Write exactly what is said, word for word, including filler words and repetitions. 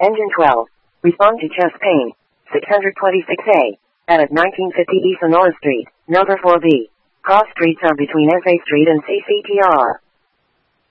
Engine twelve. Respond to chest pain. six twenty-six A. At nineteen fifty East Sonora Street, number four B. Cross streets are between S A Street and C C T R.